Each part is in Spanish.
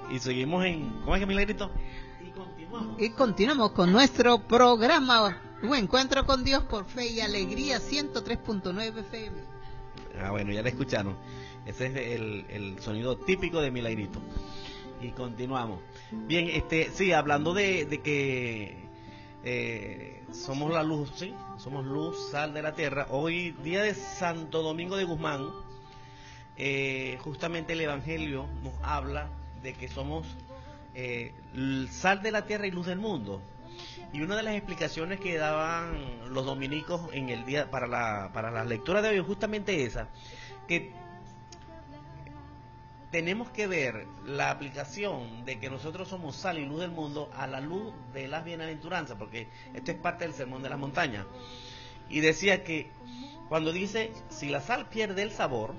Y seguimos en... ¿Cómo es que, Milagrito? Y continuamos con nuestro programa Un Encuentro con Dios por Fe y Alegría 103.9 FM. Bueno, ya la escucharon. Ese es el sonido típico de Milagrito. Y continuamos. Bien, sí, hablando de que somos la luz, ¿sí? Somos luz, sal de la tierra. Hoy, día de Santo Domingo de Guzmán, justamente el Evangelio nos habla de que somos sal de la tierra y luz del mundo. Y una de las explicaciones que daban los dominicos en el día para la lectura de hoy es justamente esa, que tenemos que ver la aplicación de que nosotros somos sal y luz del mundo a la luz de las bienaventuranzas, porque esto es parte del sermón de la montaña. Y decía que cuando dice, si la sal pierde el sabor,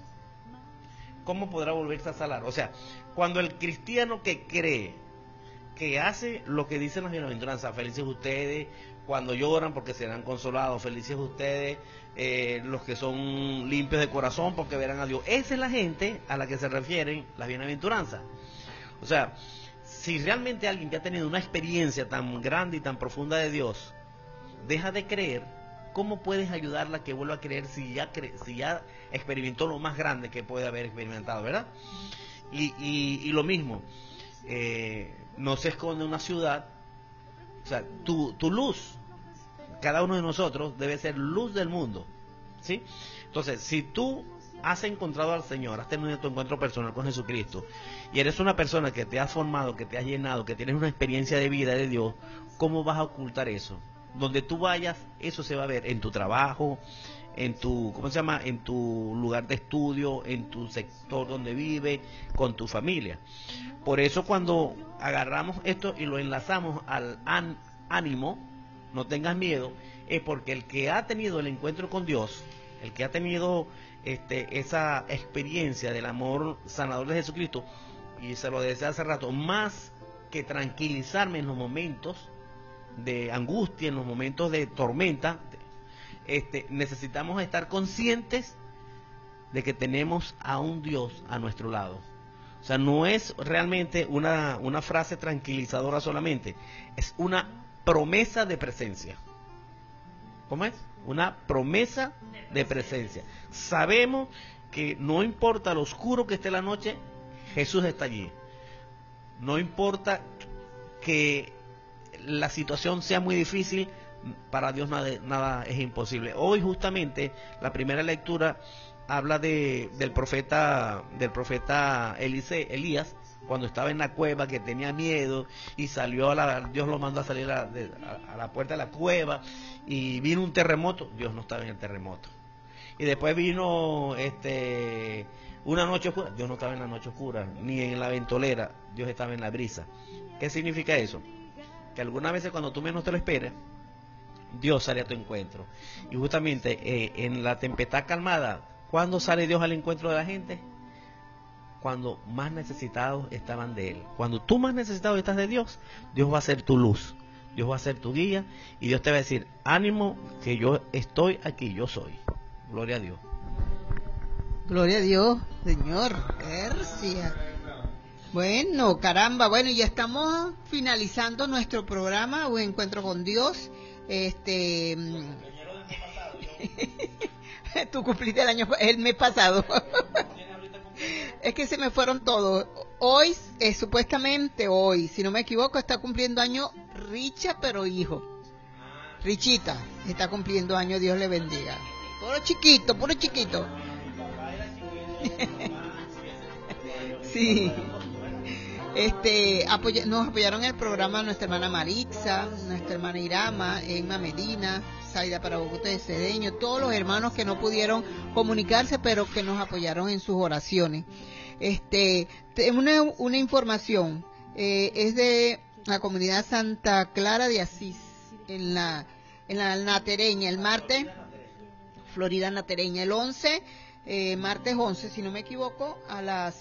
¿cómo podrá volverse a salar? O sea, cuando el cristiano que cree, que hace lo que dicen las bienaventuranzas, felices ustedes cuando lloran porque serán consolados, felices ustedes los que son limpios de corazón porque verán a Dios. Esa es la gente a la que se refieren las bienaventuranzas. O sea, si realmente alguien que ha tenido una experiencia tan grande y tan profunda de Dios deja de creer, ¿cómo puedes ayudarla a que vuelva a creer si ya experimentó lo más grande que puede haber experimentado, ¿verdad? Y lo mismo, no se esconde una ciudad. O sea, tu luz, cada uno de nosotros debe ser luz del mundo, ¿sí? Entonces, si tú has encontrado al Señor, has tenido tu encuentro personal con Jesucristo, y eres una persona que te has formado, que te has llenado, que tienes una experiencia de vida de Dios, ¿cómo vas a ocultar eso? Donde tú vayas, eso se va a ver en tu trabajo, en tu, ¿cómo se llama?, en tu lugar de estudio, en tu sector donde vive, con tu familia. Por eso cuando agarramos esto y lo enlazamos al ánimo, no tengas miedo, es porque el que ha tenido el encuentro con Dios, el que ha tenido esa experiencia del amor sanador de Jesucristo, y se lo decía hace rato, más que tranquilizarme en los momentos de angustia, en los momentos de tormenta, necesitamos estar conscientes de que tenemos a un Dios a nuestro lado. O sea, no es realmente una frase tranquilizadora solamente, es una promesa de presencia. ¿Cómo es? Una promesa de presencia. Sabemos que no importa lo oscuro que esté la noche, Jesús está allí. No importa que la situación sea muy difícil, para Dios nada es imposible. Hoy justamente la primera lectura habla del profeta Elías, cuando estaba en la cueva, que tenía miedo y salió Dios lo mandó a salir a la puerta de la cueva y vino un terremoto. Dios no estaba en el terremoto. Y después vino una noche oscura. Dios no estaba en la noche oscura ni en la ventolera, Dios estaba en la brisa. ¿Qué significa eso? Que algunas veces cuando tú menos te lo esperes, Dios sale a tu encuentro. Y justamente en la tempestad calmada, ¿cuándo sale Dios al encuentro de la gente? Cuando más necesitados estaban de Él. Cuando tú más necesitado estás de Dios, Dios va a ser tu luz, Dios va a ser tu guía, y Dios te va a decir, ánimo, que yo estoy aquí, yo soy. Gloria a Dios. Gloria a Dios, Señor. Gracias. Bueno, caramba, bueno, ya estamos finalizando nuestro programa, Un Encuentro con Dios. Tú cumpliste el mes pasado. Es que se me fueron todos. Hoy, supuestamente hoy, si no me equivoco, está cumpliendo año Richa, pero hijo. Richita está cumpliendo año, Dios le bendiga. Puro chiquito, puro chiquito. Sí. Nos apoyaron en el programa nuestra hermana Marixa, nuestra hermana Irama, Emma Medina, Zaida para Bogotá de Cedeño, todos los hermanos que no pudieron comunicarse, pero que nos apoyaron en sus oraciones. Una información, es de la comunidad Santa Clara de Asís, en la Natereña, el martes, Florida Natereña, el 11, martes 11, si no me equivoco, a las